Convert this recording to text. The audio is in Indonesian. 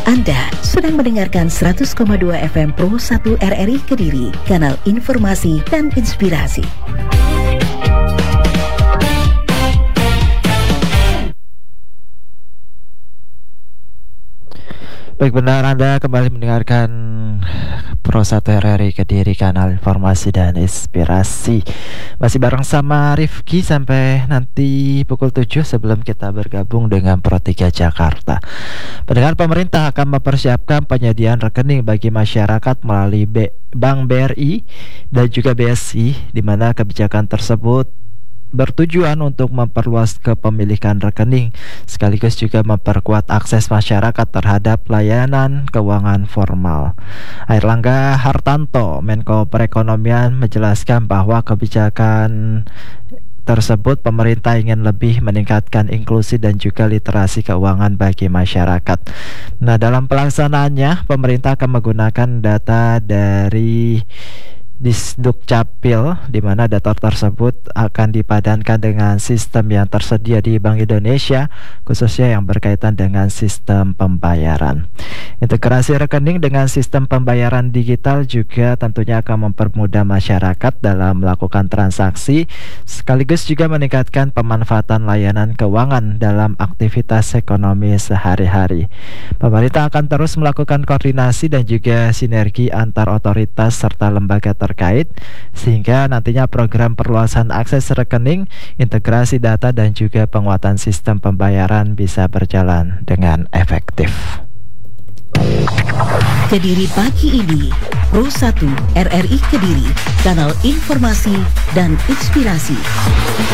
Anda sedang mendengarkan 100,2 FM Pro 1 RRI Kediri, kanal informasi dan inspirasi. Baik, benar, Anda kembali mendengarkan Pro 1 RRI Kediri, kanal informasi dan inspirasi. Masih bareng sama Rifki sampai nanti pukul 7 sebelum kita bergabung dengan Pro 3 Jakarta. Pendengar, pemerintah akan mempersiapkan penyediaan rekening bagi masyarakat melalui Bank BRI dan juga BSI, di mana kebijakan tersebut bertujuan untuk memperluas kepemilikan rekening sekaligus juga memperkuat akses masyarakat terhadap layanan keuangan formal. Airlangga Hartanto, Menko Perekonomian, menjelaskan bahwa kebijakan tersebut pemerintah ingin lebih meningkatkan inklusi dan juga literasi keuangan bagi masyarakat. Nah, dalam pelaksanaannya pemerintah akan menggunakan data dari Disdukcapil, di mana data tersebut akan dipadankan dengan sistem yang tersedia di Bank Indonesia, khususnya yang berkaitan dengan sistem pembayaran. Integrasi rekening dengan sistem pembayaran digital juga tentunya akan mempermudah masyarakat dalam melakukan transaksi, sekaligus juga meningkatkan pemanfaatan layanan keuangan dalam aktivitas ekonomi sehari-hari. Pemerintah akan terus melakukan koordinasi dan juga sinergi antar otoritas serta lembaga terkait, sehingga nantinya program perluasan akses rekening, integrasi data dan juga penguatan sistem pembayaran bisa berjalan dengan efektif. Kediri pagi ini, Pro 1 RRI Kediri, kanal informasi dan inspirasi.